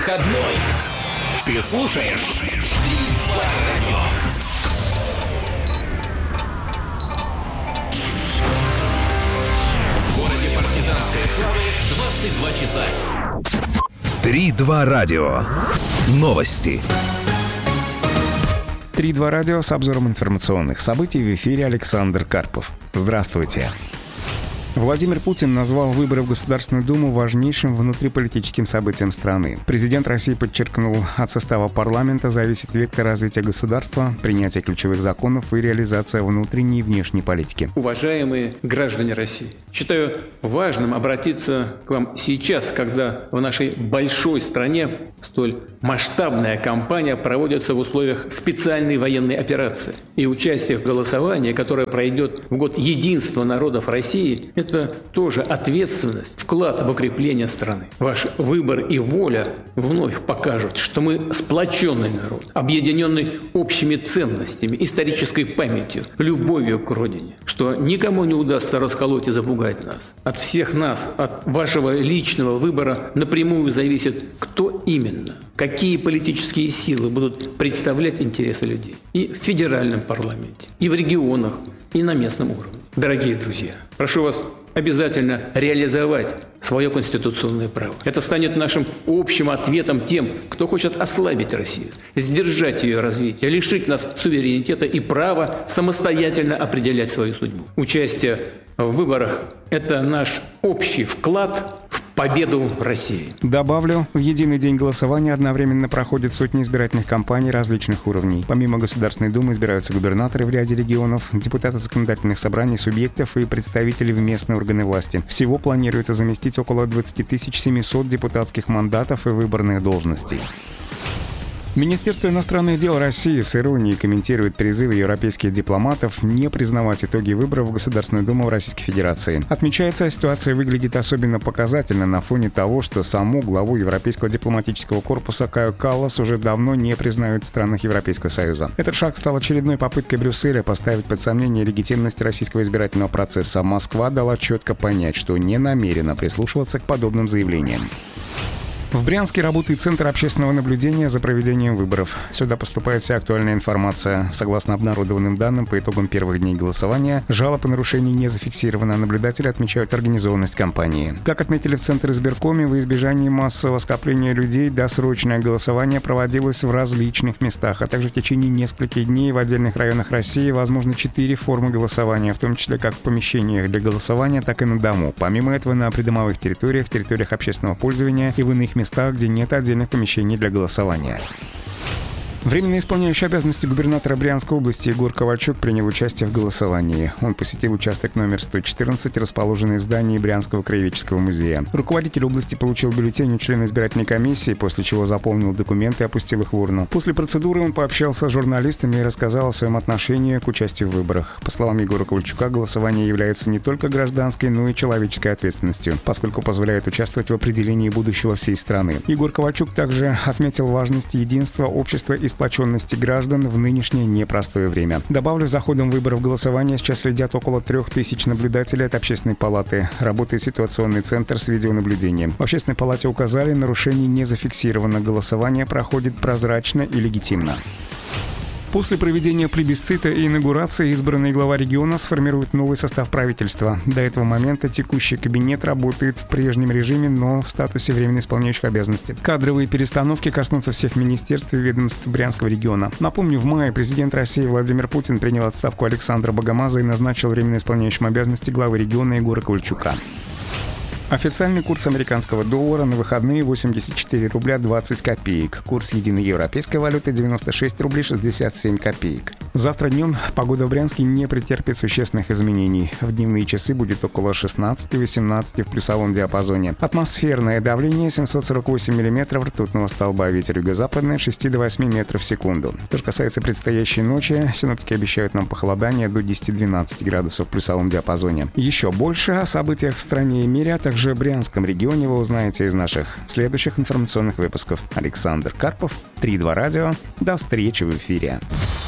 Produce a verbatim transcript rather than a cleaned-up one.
выходной. Ты слушаешь три два радио. В городе партизанской славы двадцать два часа. три два радио. Новости. три два радио с обзором информационных событий. В эфире Александр Карпов. Здравствуйте. Владимир Путин назвал выборы в Государственную Думу важнейшим внутриполитическим событием страны. Президент России подчеркнул, от состава парламента зависит вектор развития государства, принятие ключевых законов и реализация внутренней и внешней политики. Уважаемые граждане России, считаю важным обратиться к вам сейчас, когда в нашей большой стране столь масштабная кампания проводится в условиях специальной военной операции. И участие в голосовании, которое пройдет в год единства народов России, это тоже ответственность, вклад в укрепление страны. Ваш выбор и воля вновь покажут, что мы сплоченный народ, объединенный общими ценностями, исторической памятью, любовью к родине, что никому не удастся расколоть и запугать нас. От всех нас, от вашего личного выбора напрямую зависит, кто именно, какие политические силы будут представлять интересы людей и в федеральном парламенте, и в регионах, и на местном уровне. Дорогие друзья, прошу вас обязательно реализовать свое конституционное право. Это станет нашим общим ответом тем, кто хочет ослабить Россию, сдержать ее развитие, лишить нас суверенитета и права самостоятельно определять свою судьбу. Участие в выборах – это наш общий вклад в победу России. Добавлю, в единый день голосования одновременно проходят сотни избирательных кампаний различных уровней. Помимо Государственной Думы избираются губернаторы в ряде регионов, депутаты законодательных собраний, субъектов и представители в местные органы власти. Всего планируется заместить около двадцать тысяч семьсот депутатских мандатов и выборных должностей. Министерство иностранных дел России с иронией комментирует призывы европейских дипломатов не признавать итоги выборов в Государственную Думу Российской Федерации. Отмечается, ситуация выглядит особенно показательно на фоне того, что саму главу Европейского дипломатического корпуса Каю Каллас уже давно не признают в странах Европейского Союза. Этот шаг стал очередной попыткой Брюсселя поставить под сомнение легитимность российского избирательного процесса. Москва дала четко понять, что не намерена прислушиваться к подобным заявлениям. В Брянске работает Центр общественного наблюдения за проведением выборов. Сюда поступает вся актуальная информация. Согласно обнародованным данным, по итогам первых дней голосования, жалоб о нарушении не зафиксировано, а наблюдатели отмечают организованность кампании. Как отметили в Центре избиркоме, во избежание массового скопления людей досрочное голосование проводилось в различных местах, а также в течение нескольких дней в отдельных районах России возможно четыре формы голосования, в том числе как в помещениях для голосования, так и на дому. Помимо этого, на придомовых территориях, территориях общественного пользования и в иных местах, где нет отдельных помещений для голосования. Временно исполняющий обязанности губернатора Брянской области Егор Ковальчук принял участие в голосовании. Он посетил участок номер сто четырнадцать, расположенный в здании Брянского краеведческого музея. Руководитель области получил бюллетень у члена избирательной комиссии, после чего заполнил документы и опустил их в урну. После процедуры он пообщался с журналистами и рассказал о своем отношении к участию в выборах. По словам Егора Ковальчука, голосование является не только гражданской, но и человеческой ответственностью, поскольку позволяет участвовать в определении будущего всей страны. Егор Ковальчук также отметил важность единства общества и сплоченности граждан в нынешнее непростое время. Добавлю, за ходом выборов голосования сейчас следят около трех тысяч наблюдателей от Общественной палаты. Работает ситуационный центр с видеонаблюдением. В Общественной палате указали, нарушений не зафиксировано. Голосование проходит прозрачно и легитимно. После проведения плебисцита и инаугурации избранный глава региона сформирует новый состав правительства. До этого момента текущий кабинет работает в прежнем режиме, но в статусе временно исполняющих обязанности. Кадровые перестановки коснутся всех министерств и ведомств Брянского региона. Напомню, в мае президент России Владимир Путин принял отставку Александра Богомаза и назначил временно исполняющим обязанности главы региона Егора Ковальчука. Официальный курс американского доллара на выходные восемьдесят четыре рубля двадцать копеек. Курс единой европейской валюты девяносто шесть рублей шестьдесят семь копеек. Завтра днем погода в Брянске не претерпит существенных изменений. В дневные часы будет около шестнадцать-восемнадцать в плюсовом диапазоне. Атмосферное давление семьсот сорок восемь миллиметров ртутного столба. Ветер юго-западный от шести до восьми метров в секунду. Что же касается предстоящей ночи, синоптики обещают нам похолодание до десяти-двенадцати градусов в плюсовом диапазоне. Еще больше о событиях в стране и мире, а также в Брянском регионе вы узнаете из наших следующих информационных выпусков. Александр Карпов, три два радио. До встречи в эфире.